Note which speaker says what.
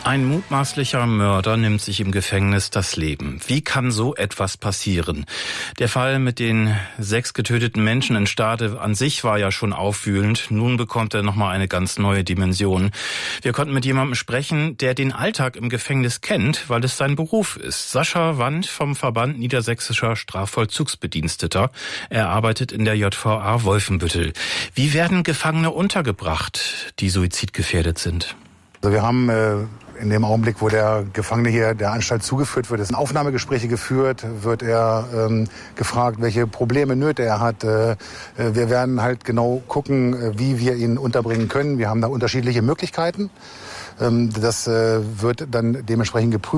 Speaker 1: Ein mutmaßlicher Mörder nimmt sich im Gefängnis das Leben. Wie kann so etwas passieren? Der Fall mit den 6 getöteten Menschen in Stade an sich war ja schon aufwühlend. Nun bekommt er nochmal eine ganz neue Dimension. Wir konnten mit jemandem sprechen, der den Alltag im Gefängnis kennt, weil es sein Beruf ist. Sascha Wandt vom Verband Niedersächsischer Strafvollzugsbediensteter. Er arbeitet in der JVA Wolfenbüttel. Wie werden Gefangene untergebracht, die suizidgefährdet sind?
Speaker 2: Also wir haben in dem Augenblick, wo der Gefangene hier der Anstalt zugeführt wird, es sind Aufnahmegespräche geführt, wird er gefragt, welche Probleme, Nöte er hat. Wir werden halt genau gucken, wie wir ihn unterbringen können. Wir haben da unterschiedliche Möglichkeiten. Das wird dann dementsprechend geprüft.